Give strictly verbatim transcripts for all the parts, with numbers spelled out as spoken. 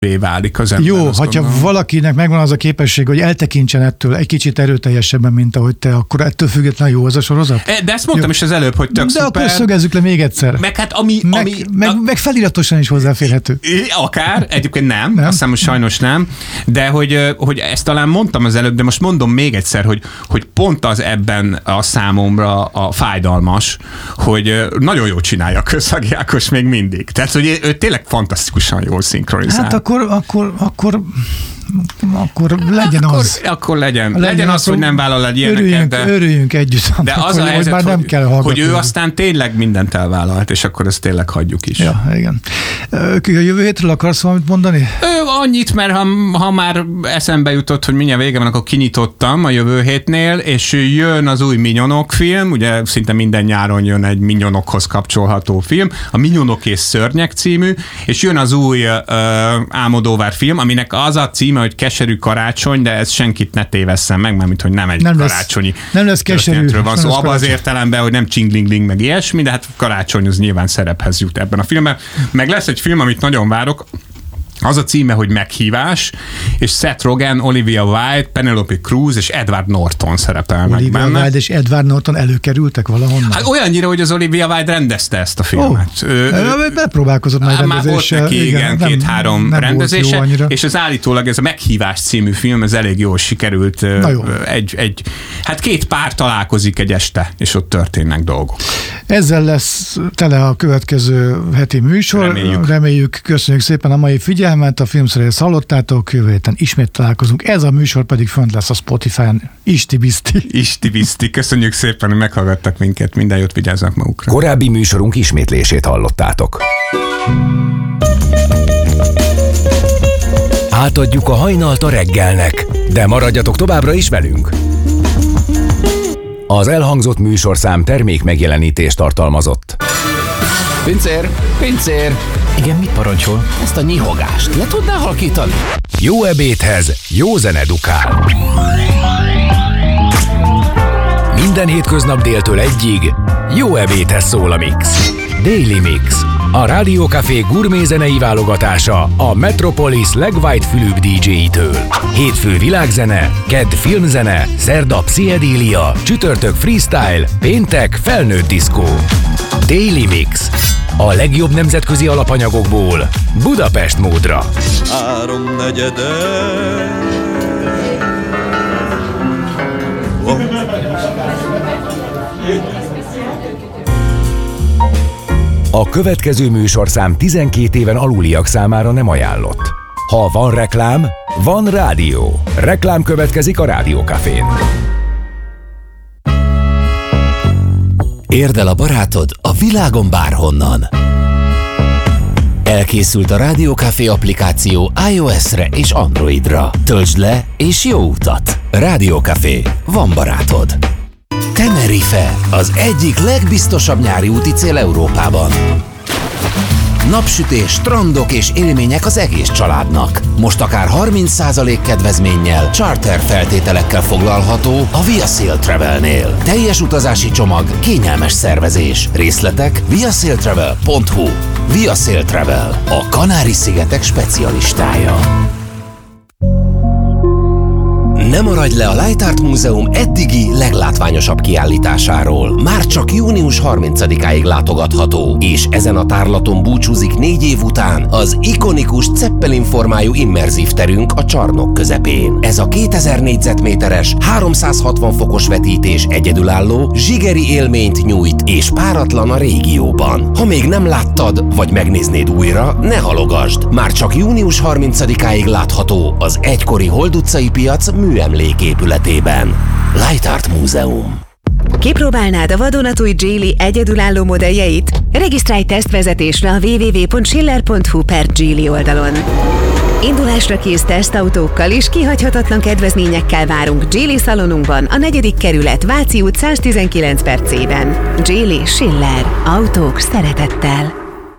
válik az ember. Jó, hogyha valakinek megvan az a képesség, hogy eltekintsen ettől egy kicsit erőteljesebben, mint ahogy te, akkor ettől függetlenül jó az a sorozat? De ezt mondtam jó. is az előbb, hogy tök De szuper. akkor szögezzük le még egyszer. Meg hát ami... Meg, ami meg, a... meg feliratosan is hozzáférhető. Akár, egyébként nem, nem? Azt hiszem, hogy sajnos nem, de hogy, hogy ezt talán mondtam az előbb, de most mondom még egyszer, hogy, hogy pont az ebben a számomra a fájdalmas, hogy nagyon jól csinálja a Kőszegi Ákos még mindig. Tehát, hogy ő tényleg fantasztikusan jól szinkronizál. Hát akkor, akkor, akkor, akkor legyen akkor, az. Akkor legyen. Legyen, legyen az, hogy nem vállal egy ilyeneket. Örüljünk, de, örüljünk együtt. De az a helyzet, már hogy, nem kell hogy ő aztán tényleg mindent elvállalt, és akkor ezt tényleg hagyjuk is. Ja, igen. A jövő hétről akarsz valamit mondani? Ő, annyit, mert ha, ha már eszembe jutott, hogy mindjárt vége van, akkor kinyitottam a jövő hétnél, és jön az új Minyonok film, ugye szinte minden nyáron jön egy Minyonokhoz kapcsolható film, a Minyonok és Szörnyek című, és jön az új uh, Almodóvar film, aminek az a címe, hogy Keserű karácsony, de ez senkit ne tévesszen meg, mert mint hogy nem egy nem karácsonyi lesz, nem lesz keserű, van szó. Szóval abban az értelemben, hogy nem csinglingling meg ilyesmi, de hát karácsony az nyilván szerephez jut ebben a filmben. Meg lesz egy film, amit nagyon várok, az a címe, hogy Meghívás, és Seth Rogen, Olivia Wilde, Penelope Cruz és Edward Norton szerepelnek Olivia benne. Wilde és Edward Norton előkerültek valahonnan? Hát olyannyira, hogy az Olivia Wilde rendezte ezt a filmet. Oh, ő, bepróbálkozott majd rendezéssel. Már volt neki, igen, igen két-három nem rendezése, és az állítólag ez a Meghívás című film, ez elég jól sikerült. Jó. Egy, egy, hát két pár találkozik egy este, és ott történnek dolgok. Ezzel lesz tele a következő heti műsor. Reméljük. Reméljük. Köszönjük szépen a mai figyelmet. A filmszerűen hallottátok, jövő héten ismét találkozunk. Ez a műsor pedig fönt lesz a Spotify-on. Isti-biszti. Isti-biszti. Köszönjük szépen, hogy meghallgattak minket. Minden jót, vigyázzanak magukra. Korábbi műsorunk ismétlését hallottátok. Átadjuk a hajnalt a reggelnek, de maradjatok továbbra is velünk. Az elhangzott műsorszám termék megjelenítést tartalmazott. Pincér! Pincér! Igen, mit parancsol? Ezt a nyihogást le tudnál halkítani? Jó ebédhez jó zene dukál. Minden hétköznap déltől egyig jó ebédhez szól a Mix. Daily Mix. A Rádió Café gourmet zenei válogatása a Metropolis legwhite-fülűbb dé dzsé-től. Hétfő világzene, kedd filmzene, szerda pszichedélia, csütörtök freestyle, péntek felnőtt diszkó. Daily Mix. A legjobb nemzetközi alapanyagokból Budapest módra. Háromnegyede. A következő műsorszám tizenkét éven aluliak számára nem ajánlott. Ha van reklám, van rádió. Reklám következik a Rádió Cafén. Érd el a barátod a világon bárhonnan. Elkészült a Rádió Café applikáció iOS-re és Androidra. Töltsd le és jó utat! Rádió Café. Van barátod. Tenerife, az egyik legbiztosabb nyári úti cél Európában. Napsütés, strandok és élmények az egész családnak. Most akár harminc százalék kedvezménnyel, charter feltételekkel foglalható a ViaSail Travelnél. Teljes utazási csomag, kényelmes szervezés. Részletek viasailtravel pont hu. ViaSail Travel, a Kanári-szigetek specialistája. Ne maradj le a Light Art Múzeum eddigi leglátványosabb kiállításáról. Már csak június harmincadikáig látogatható, és ezen a tárlaton búcsúzik négy év után az ikonikus Zeppelin formájú immerzív terünk a csarnok közepén. Ez a kétezer négyzetméteres, háromszázhatvan fokos vetítés egyedülálló, zsigeri élményt nyújt, és páratlan a régióban. Ha még nem láttad, vagy megnéznéd újra, ne halogasd! Már csak június harmincadikáig látható az egykori Hold utcai piac műemléképületében. Light Art Múzeum. Kipróbálnád a vadonatúj Geely egyedülálló modelljeit? Regisztrálj tesztvezetésre a double-u double-u double-u pont schiller pont hu per Geely oldalon. Indulásra kész tesztautókkal és kihagyhatatlan kedvezményekkel várunk Geely szalonunkban, a negyedik kerület, Váci út száztizenkilenc per C-ben. Geely Schiller. Autók szeretettel.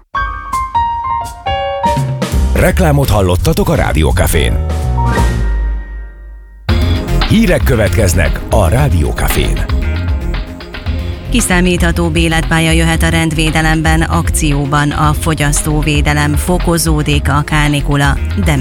Reklámot hallottatok a Rádió Cafén. Hírek következnek a Rádió Cafén. Kiszámíthatóbb életpálya jöhet a rendvédelemben, akcióban a fogyasztóvédelem, fokozódik a kánikula, de